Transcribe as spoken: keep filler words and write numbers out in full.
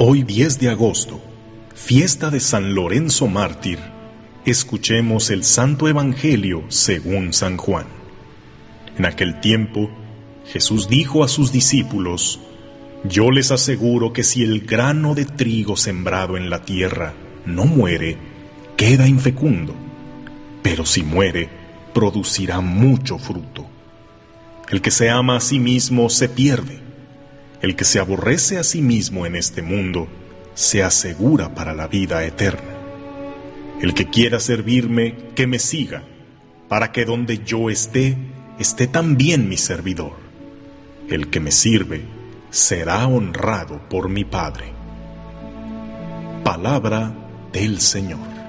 Hoy diez de agosto, fiesta de San Lorenzo Mártir, escuchemos el Santo Evangelio según San Juan. En aquel tiempo, Jesús dijo a sus discípulos: Yo les aseguro que si el grano de trigo sembrado en la tierra no muere, queda infecundo, pero si muere, producirá mucho fruto. El que se ama a sí mismo se pierde. El que se aborrece a sí mismo en este mundo se asegura para la vida eterna. El que quiera servirme, que me siga, para que donde yo esté, esté también mi servidor. El que me sirve será honrado por mi Padre. Palabra del Señor.